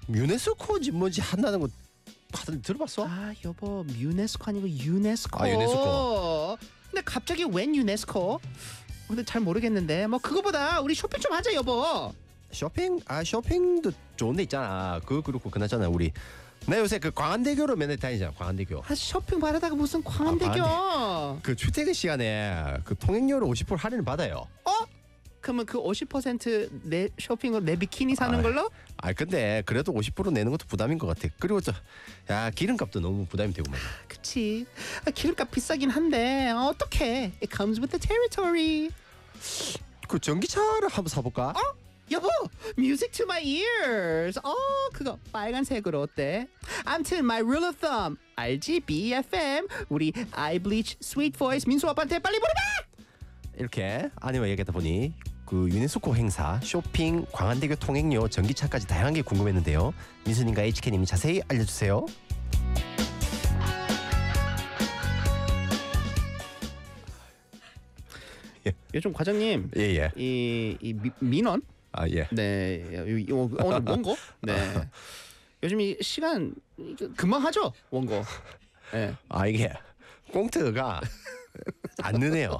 유네스코인지 뭔지 한다는 거 다들 들어봤어? 아 여보 유네스코 아니고 유네스코. 아, 유네스코. 근데 갑자기 웬 유네스코? 근데 잘 모르겠는데 뭐 그거보다 우리 쇼핑 좀 하자 여보. 쇼핑? 아 쇼핑도 좋은 데 있잖아. 그거 그렇고 그나저나 우리 나 요새 그 광안대교로 맨날 다니잖아. 광안대교. 아 쇼핑 바르다가 무슨 광안대교. 그 출퇴근 시간에 그 통행료를 50% 할인을 받아요. 그러면 그 50% 내 쇼핑으로 내 비키니 사는 아, 걸로? 아 근데 그래도 50% 내는 것도 부담인 것 같아. 그리고 또 야 기름값도 너무 부담이 되고 말이야. 그치. 기름값 비싸긴 한데 어떡해. It comes with the territory. 그 전기차를 한번 사볼까? 여보, music to my ears. 그거 빨간색으로 어때? 암튼 my rule of thumb. 알지? BFM. 우리 I bleach sweet voice 민수 아빠한테 빨리 보내봐. 이렇게 아니면 얘기하다 보니 그 유네스코 행사, 쇼핑, 광안대교 통행료, 전기차까지 다양한 게 궁금했는데요. 민수님과 HK님이 자세히 알려주세요. 요즘 과장님 예예. 이 민원 아 예. 네 오늘 원고 네 요즘 이 시간 금방 하죠 원고 네. 아 이게 꽁트가 안 느네요.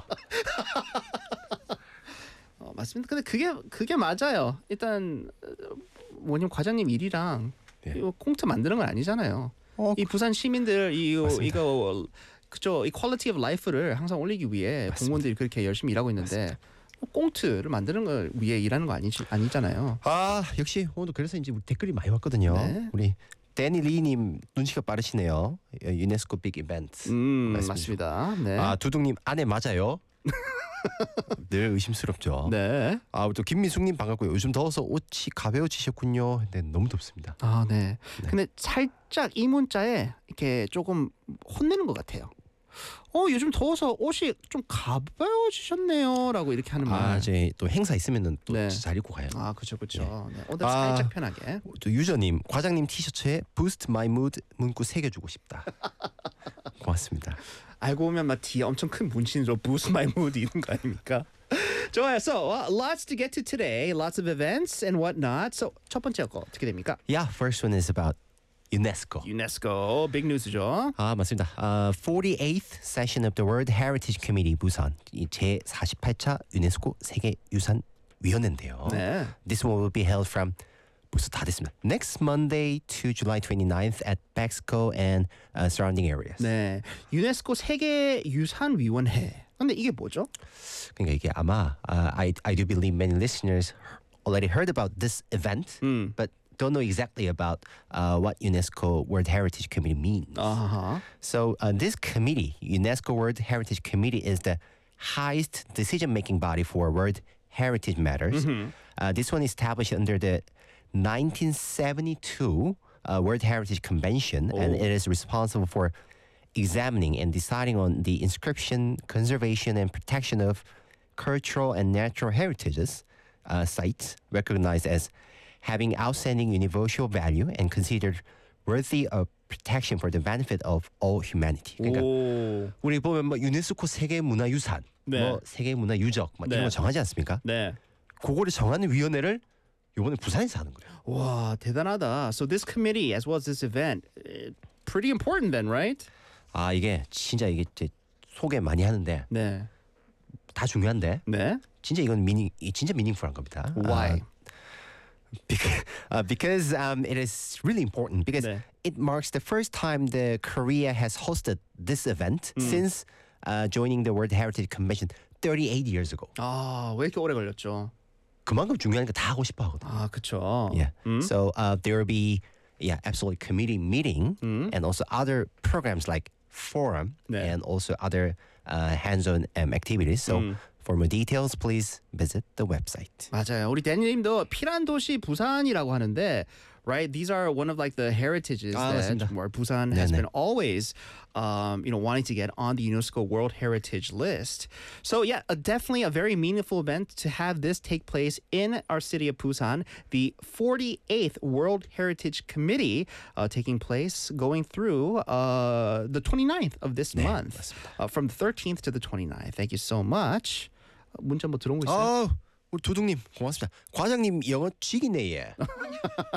맞습니다. 근데 그게 맞아요. 일단 뭐냐면 과장님 일이랑 예. 이거 꽁트 만드는 건 아니잖아요. 이 부산 시민들 이거 그죠 이 퀄리티 오브 라이프를 항상 올리기 위해 맞습니다. 공무원들이 그렇게 열심히 일하고 있는데 꽁트를 만드는 걸 위해 일하는 거 아니잖아요. 아 역시 오늘 그래서 이제 우리 댓글이 많이 왔거든요. 네. 우리 데니 리님 눈치가 빠르시네요. 유네스코 빅 이벤트. 맞습니다. 네. 아 두둥님 아내 맞아요. 늘 의심스럽죠. 네. 아 또 김미숙님 반갑고요. 요즘 더워서 옷이 가벼워지셨군요. 근데 너무 덥습니다. 아 네. 근데 살짝 이 문자에 이렇게 조금 혼내는 것 같아요. 요즘 더워서 옷이 좀 가벼워지셨네요라고 이렇게 하는 말. 아 이제 또 행사 있으면은 또 네. 잘 입고 가요. 아 그렇죠. 네. 오늘 아. 살짝 편하게. 또 유저님 과장님 티셔츠에 Boost My Mood 문구 새겨주고 싶다. 고맙습니다. 알고 보면 막 뒤에 엄청 큰 문신으로 Boost My Mood 이런 거 아닙니까? 좋아요. So lots to get to today. Lots of events and whatnot. So 첫 번째 거 어떻게 됩니까? Yeah, first one is about UNESCO. 유네스코 빅 뉴스죠. 아 맞습니다. 48th session of the World Heritage Committee 부산 제 48차 유네스코 세계유산위원회인데요. 네. This one will be held from 벌써 다 됐습니다. Next Monday to July 29th at Mexico and surrounding areas. 네. 유네스코 세계유산위원회. 근데 이게 뭐죠? 그러니까 이게 아마 I do believe many listeners already heard about this event, but don't know exactly about what UNESCO World Heritage Committee means. 아하. So this committee, UNESCO World Heritage Committee, is the highest decision-making body for World Heritage matters. This one established under the 1972 World Heritage Convention, and it is responsible for examining and deciding on the inscription, conservation, and protection of cultural and natural heritages sites recognized as having outstanding universal value and considered worthy of protection for the benefit of all humanity. 그러니까 오. 우리 보면 뭐 유네스코 세계문화유산, 네. 뭐 세계문화유적 막 이런 네. 거 정하지 않습니까? 네. 그거를 정하는 위원회를 이번에 부산에서 하는 거예요. 와 대단하다. So this committee as well as this event, pretty important then, right? 아 이게 진짜 이게 소개 많이 하는데 네. 다 중요한데 네. 진짜 이건 진짜 미닝풀한 겁니다. Why? Because it is really important because 네. it marks the first time the Korea has hosted this event since joining the World Heritage Convention 38 years ago. 왜 이렇게 오래 걸렸죠? 그만큼 중요하니까 다 하고 싶어 하거든. 그렇죠. Yeah. So there will be absolutely committee meeting and also other programs like forum 네. and also other hands-on activities. So for more details, please visit the website. 맞아요. 우리 데니님도 피란 도시 부산이라고 하는데, right? These are one of like the heritages that 맞습니다. where Busan has 네네. been always, wanting to get on the UNESCO World Heritage List. So yeah, definitely a very meaningful event to have this take place in our city of Busan. The 48th World Heritage Committee taking place going through the 29th of this month, from the 13th to the 29th. Thank you so much. 문자 뭐 들어온 거 있어요? 우리 도둑님 고맙습니다. 과장님 영어 쥐기네 얘.